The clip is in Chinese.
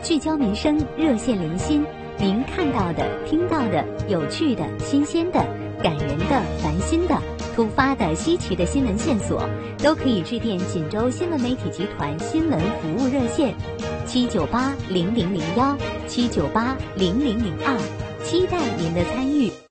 聚焦民生，热线连心。您看到的、听到的、有趣的、新鲜的、感人的、烦心的、突发的、稀奇的新闻线索，都可以致电锦州新闻媒体集团新闻服务热线7980001，7980002，期待您的参与。